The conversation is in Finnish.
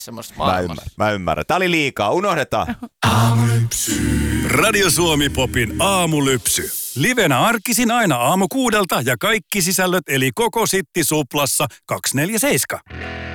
semmoista maailmasta. Mä ymmärrän. Tää oli liikaa. Unohdetaan. Radio Suomi Popin aamulypsy. Livenä arkisin aina aamu 6 ja kaikki sisällöt eli koko Sitti Suplassa 247.